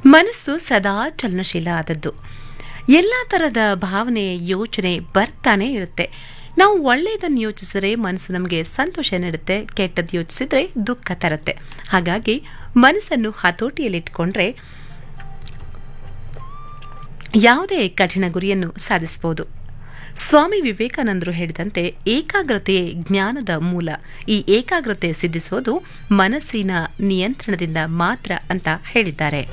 ಮನಸ್ಸು ಸದಾ ಚಲನಶೀಲ ಆದದ್ದು. ಎಲ್ಲ ಥರದ ಭಾವನೆ ಯೋಚನೆ ಬರ್ತಾನೆ ಇರುತ್ತೆ. ನಾವು ಒಳ್ಳೆಯದನ್ನು ಯೋಚಿಸಿದ್ರೆ ಮನಸ್ಸು ನಮಗೆ ಸಂತೋಷ ನೀಡುತ್ತೆ, ಕೆಟ್ಟದ್ದು ಯೋಚಿಸಿದ್ರೆ ದುಃಖ ತರುತ್ತೆ. ಹಾಗಾಗಿ ಮನಸ್ಸನ್ನು ಹತೋಟಿಯಲ್ಲಿಟ್ಕೊಂಡ್ರೆ ಯಾವುದೇ ಕಠಿಣ ಗುರಿಯನ್ನು ಸಾಧಿಸಬಹುದು. ಸ್ವಾಮಿ ವಿವೇಕಾನಂದರು ಹೇಳಿದಂತೆ ಏಕಾಗ್ರತೆಯೇ ಜ್ಞಾನದ ಮೂಲ. ಈ ಏಕಾಗ್ರತೆ ಸಿದ್ಧಿಸೋದು ಮನಸ್ಸಿನ ನಿಯಂತ್ರಣದಿಂದ ಮಾತ್ರ ಅಂತ ಹೇಳಿದ್ದಾರೆ.